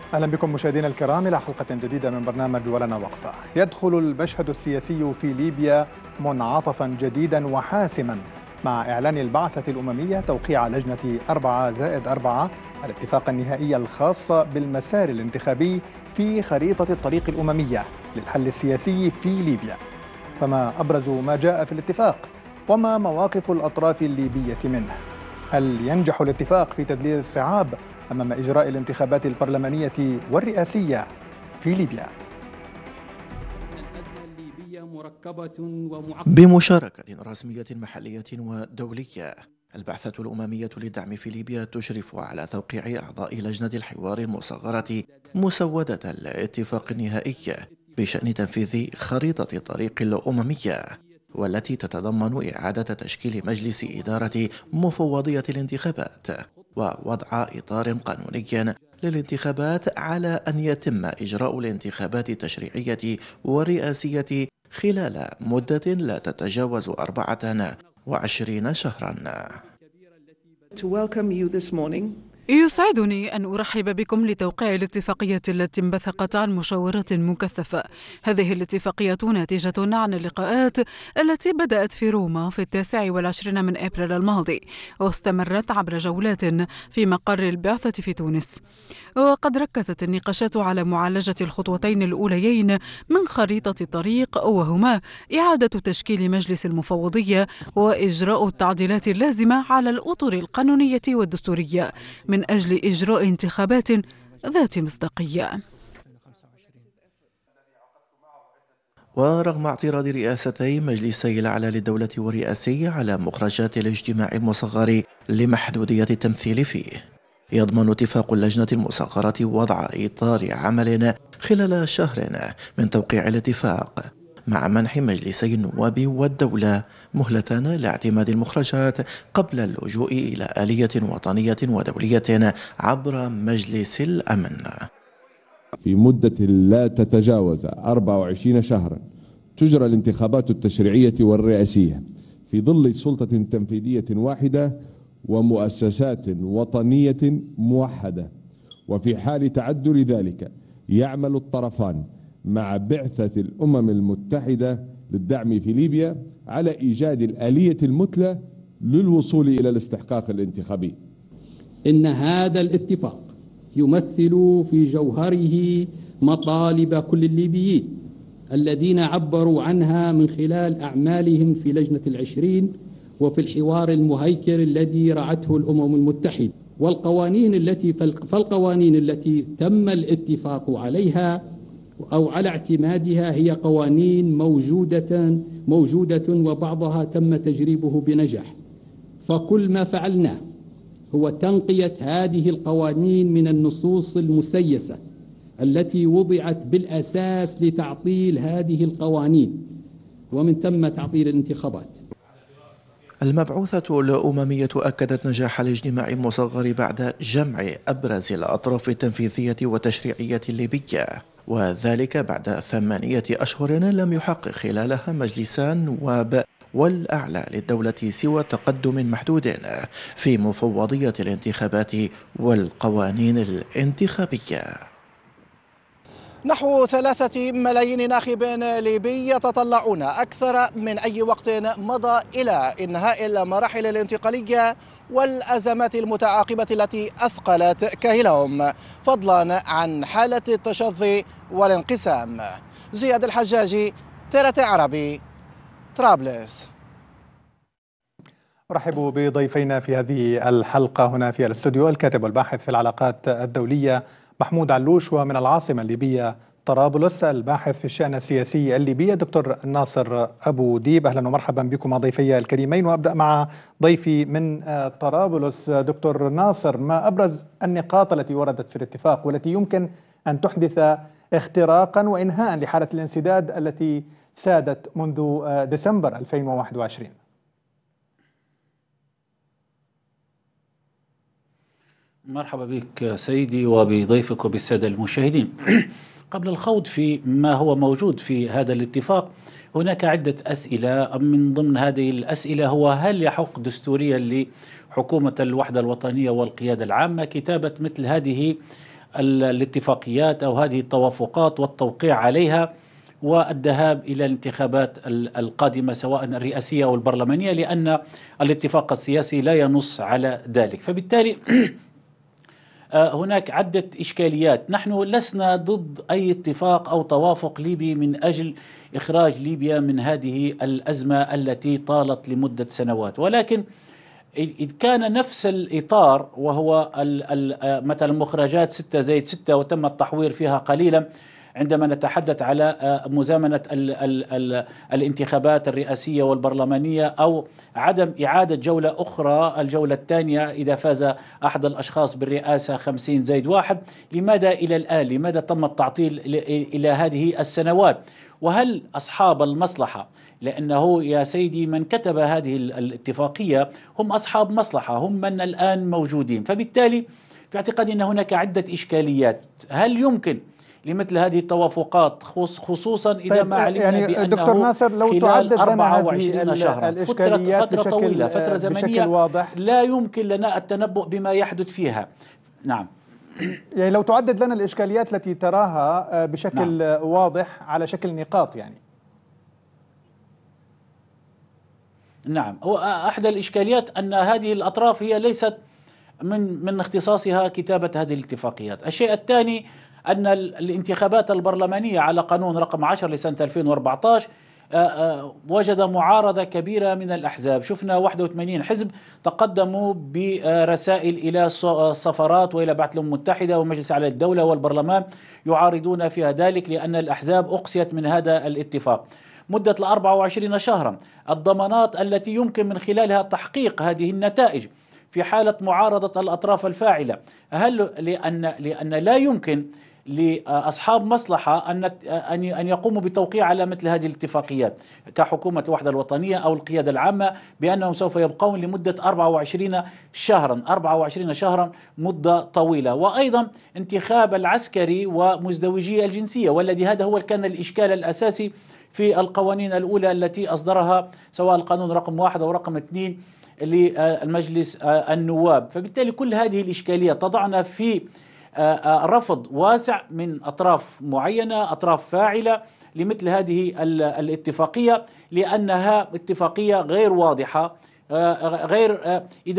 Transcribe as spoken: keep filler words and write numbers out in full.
أهلا بكم مشاهدينا الكرام إلى حلقة جديدة من برنامج ولنا وقفة. يدخل المشهد السياسي في ليبيا منعطفا جديدا وحاسما مع إعلان البعثة الأممية توقيع لجنة أربعة زائد أربعة الاتفاق النهائي الخاص بالمسار الانتخابي في خريطة الطريق الأممية للحل السياسي في ليبيا. فما أبرز ما جاء في الاتفاق؟ وما مواقف الأطراف الليبية منه؟ هل ينجح الاتفاق في تذليل الصعاب أمام إجراء الانتخابات البرلمانية والرئاسية في ليبيا؟ بمشاركة رسمية محلية ودولية، البعثة الأممية للدعم في ليبيا تشرف على توقيع أعضاء لجنة الحوار المصغرة مسودة الاتفاق النهائي بشأن تنفيذ خريطة الطريق الأممية، والتي تتضمن إعادة تشكيل مجلس إدارة مفوضية الانتخابات ووضع إطار قانوني للانتخابات على أن يتم إجراء الانتخابات التشريعية والرئاسية خلال مدة لا تتجاوز أربعة وعشرين شهرا. يسعدني أن أرحب بكم لتوقيع الاتفاقية التي انبثقت عن مشاورات مكثفة. هذه الاتفاقية ناتجة عن اللقاءات التي بدأت في روما في التاسع والعشرين من أبريل الماضي، واستمرت عبر جولات في مقر البعثة في تونس. وقد ركزت النقاشات على معالجة الخطوتين الأوليين من خريطة الطريق، وهما إعادة تشكيل مجلس المفوضية وإجراء التعديلات اللازمة على الأطر القانونية والدستورية من أجل إجراء انتخابات ذات مصداقية. ورغم اعتراض رئاستي مجلسي الأعلى للدولة والرئاسي على مخرجات الاجتماع المصغر لمحدودية التمثيل فيه، يضمن اتفاق اللجنة المصغرة وضع إطار عمل خلال شهر من توقيع الاتفاق، مع منح مجلسي النواب والدولة مهلة لاعتماد المخرجات قبل اللجوء إلى آلية وطنية ودولية عبر مجلس الأمن. في مدة لا تتجاوز أربعة وعشرين شهرا تجرى الانتخابات التشريعية والرئاسية في ظل سلطة تنفيذية واحدة ومؤسسات وطنية موحدة، وفي حال تعذر ذلك يعمل الطرفان مع بعثة الأمم المتحدة للدعم في ليبيا على إيجاد الآلية المثلى للوصول إلى الاستحقاق الانتخابي. إن هذا الاتفاق يمثل في جوهره مطالب كل الليبيين الذين عبروا عنها من خلال أعمالهم في لجنة العشرين وفي الحوار المهيكل الذي رعته الأمم المتحدة، والقوانين التي فالقوانين التي تم الاتفاق عليها أو على اعتمادها هي قوانين موجودة موجودة وبعضها تم تجريبه بنجاح. فكل ما فعلناه هو تنقية هذه القوانين من النصوص المسيسة التي وضعت بالأساس لتعطيل هذه القوانين ومن ثم تعطيل الانتخابات. المبعوثة الأممية أكدت نجاح الاجتماع المصغر بعد جمع أبرز الأطراف التنفيذية والتشريعية الليبية، وذلك بعد ثمانية أشهر لم يحقق خلالها مجلسان النواب والأعلى للدولة سوى تقدم محدود في مفوضية الانتخابات والقوانين الانتخابية. نحو ثلاثة ملايين ناخب ليبي يتطلعون أكثر من أي وقت مضى إلى إنهاء المراحل الانتقالية والأزمات المتعاقبة التي أثقلت كاهلهم، فضلا عن حالة التشظي والانقسام. زياد الحجاجي، ترى عربي، طرابلس. أرحب بضيفينا في هذه الحلقة هنا في الاستوديو، الكاتب والباحث في العلاقات الدولية محمود علوش، ومن العاصمة الليبية طرابلس الباحث في الشأن السياسي الليبي دكتور ناصر أبو ديب. أهلا ومرحبا بكم ضيفي الكريمين، وأبدأ مع ضيفي من طرابلس. دكتور ناصر، ما أبرز النقاط التي وردت في الاتفاق والتي يمكن أن تحدث اختراقا وإنهاء لحالة الانسداد التي سادت منذ ديسمبر ألفين وواحد وعشرين؟ مرحبا بك سيدي وبضيفك وبالسادة المشاهدين. قبل الخوض في ما هو موجود في هذا الاتفاق، هناك عدة أسئلة. من ضمن هذه الأسئلة هو هل يحق دستوريا لحكومة الوحدة الوطنية والقيادة العامة كتابة مثل هذه الاتفاقيات أو هذه التوافقات والتوقيع عليها والذهاب إلى الانتخابات القادمة سواء الرئاسية أو البرلمانية، لأن الاتفاق السياسي لا ينص على ذلك. فبالتالي هناك عدة إشكاليات. نحن لسنا ضد أي اتفاق أو توافق ليبي من أجل إخراج ليبيا من هذه الأزمة التي طالت لمدة سنوات، ولكن إذ كان نفس الإطار وهو مثلا مخرجات ستة زائد ستة وتم التحوير فيها قليلا عندما نتحدث على مزامنة ال ال ال الانتخابات الرئاسية والبرلمانية أو عدم إعادة جولة أخرى، الجولة الثانية إذا فاز أحد الأشخاص بالرئاسة خمسين زائد واحد، لماذا إلى الآن؟ لماذا تم التعطيل إلى هذه السنوات؟ وهل أصحاب المصلحة، لأنه يا سيدي من كتب هذه الاتفاقية هم أصحاب مصلحة، هم من الآن موجودين. فبالتالي في اعتقادي أن هناك عدة إشكاليات. هل يمكن لمثل هذه التوافقات خصوصا إذا طيب ما علمنا يعني بأنه دكتور ناصر لو خلال تعدد أربعة وعشرين شهرا فترة, فترة طويلة، فترة زمنية واضح، لا يمكن لنا التنبؤ بما يحدث فيها. نعم، يعني لو تعدد لنا الإشكاليات التي تراها بشكل نعم. واضح على شكل نقاط يعني. نعم، هو أحد الإشكاليات أن هذه الأطراف هي ليست من من اختصاصها كتابة هذه الاتفاقيات. الشيء الثاني أن الانتخابات البرلمانية على قانون رقم عشرة لسنة ألفين وأربعة عشر وجد معارضة كبيرة من الأحزاب. شفنا واحد وثمانين حزب تقدموا برسائل إلى السفارات وإلى بعث الأمم المتحدة ومجلس أعلى الدولة والبرلمان يعارضون فيها ذلك، لأن الأحزاب أقصيت من هذا الاتفاق مدة الأربع وعشرين شهرا. الضمانات التي يمكن من خلالها تحقيق هذه النتائج في حالة معارضة الأطراف الفاعلة، هل لأن لأن لا يمكن لأصحاب مصلحة أن أن يقوموا بالتوقيع على مثل هذه الاتفاقيات كحكومة الوحدة الوطنية أو القيادة العامة بأنهم سوف يبقون لمدة أربع وعشرين شهرا، أربع وعشرين شهرا مدة طويلة. وأيضا انتخاب العسكري ومزدوجي الجنسية، والذي هذا هو كان الإشكال الأساسي في القوانين الأولى التي أصدرها سواء القانون رقم واحد أو رقم اثنين للمجلس النواب. فبالتالي كل هذه الإشكالية تضعنا في رفض واسع من أطراف معينة، أطراف فاعلة لمثل هذه الاتفاقية، لأنها اتفاقية غير واضحة، غير إذا